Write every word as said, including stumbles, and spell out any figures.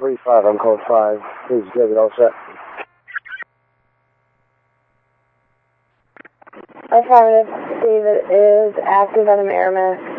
three five on code five. Please, David, all set. Affirmative. David is active on an air mask.